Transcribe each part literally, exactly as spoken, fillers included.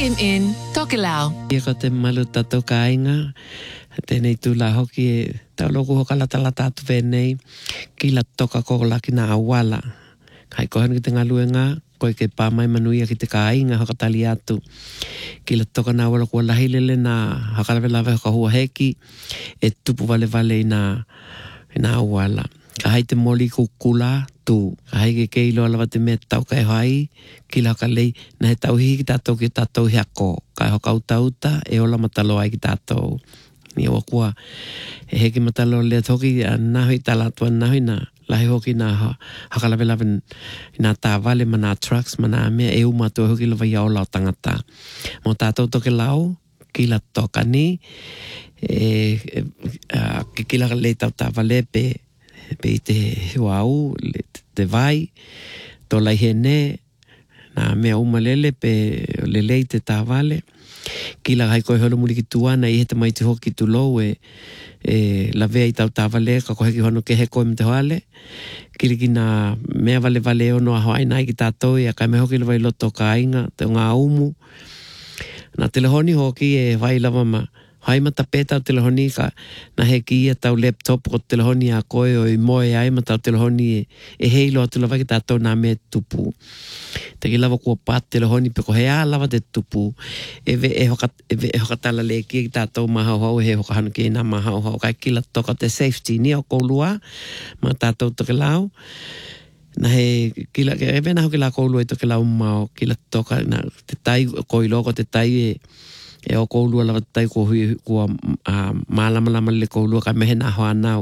Tune in, Tokelau. Ia ko te malu tato ka inga, tēnei tūla hoki e tau loku hoka latala tātu whenei, ki la toka kokola ki nā awala. Kai kohani ki te ngalue ngā, koe ke pāmai manuia ki te ka inga hoka tali atu. Ki la toka nā awala kua lahilele nā hakalawe lawe hoka hua heki, e tupu vale vale i nā, i nā awala. Ka hai te moli kukula tu, ka hai ke keilo alawa te mea tau kai hai, ki la ka lei, na he tau hihi ki tātou ki tātou hiako, kai hoka uta uta, e ola matalo ai ki tātou. Ni o kua, e heki matalo lea toki, nahui tala tua nahui na, lahi hoki na hakalawe lawe nā tā vale ma nā trucks, ma nā mea e umatua hoki lawa ia ola o tangata. Mo tātou toke lau, ki la toka ni, e, e, uh, ki ki la lei tau tā vale pe, pe te huau, te vai, tō lai hene, nā mea umalele pe lelei te tā vale. Ki la hai koe holo muri ki tuana i he te mai te hoki tu lou e, e la vea i tau tā vale, ka kohe ki hono ke he koe me te hoale. Ki ki nā mea vale vale ono a hoa inai ki tātou e a kai me hoki lawa i loto ka inga, te ngā umu. Nā telehoni hoki e vai lawa ma, hai mata peta o telehoni ka na he ki ia tau laptop o telehoni a koe o i moe ai mata o telehoni e, e heilo atu lawa ki tātou nā mea tupu. Te ki lawa kua pat telehoni pe ko he a lawa te tupu e ve e hoka, e ve e hoka tala le ki tātou mahau hau he hoka hanu ki nā mahau hau kai ki la toka te safety ni o koulua ma tātou toke lau. Na he ki la e vena hoki la koulua i toke lau mao ki la toka na te tai koiloko te tai e e o koulua lawa tai ko hui kua uh, maalama lama le koulua ka mehe na hoa nau.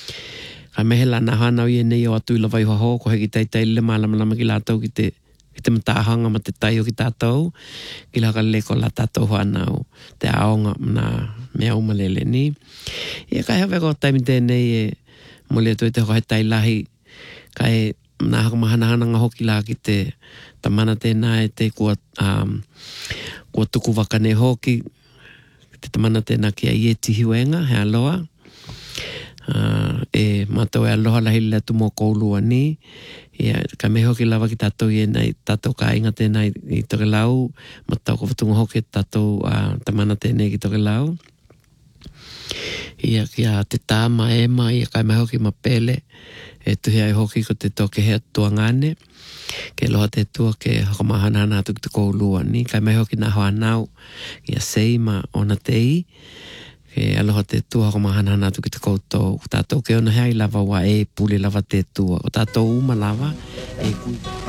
Ka mehe la na hoa nau i e nei o atu i lawa i hoa ko heki tai tai le maalama lama ki lātou ki te, ki te matahanga ma te tai o ki tātou ki la ka leko la tātou hoa nau te aonga na mea umalele ni. Ia kai hawe ko taimi tēnei e mole toi te hoa he tai lahi kai nā haka mahana nga hoki la ki te tamana tēnā e te kua um, kua tuku wakane hoki te tamana tēnā ki a ieti hiwenga he aloha uh, e mātou e aloha lahi lea tu mō koulua ni ia ka me hoki lawa ki tātou i e nei tātou ka inga tēnā i, i toke lau mātou ko watunga hoki tātou uh, tamana tēnei ki toke lau ia ki a te tāma e ma ia kai me hoki ma pele e tuhi ai hoki ko te toke hea tuangane ke loha te tua ke hakamahana hana atu ki te koulua ni kai mai hoki nā hoa nau ia seima ona tei ke aloha te tua hakamahana hana atu ki te koutou tātou ke ona hea i lava wa e puli lava te tua o tātou uma lava e kui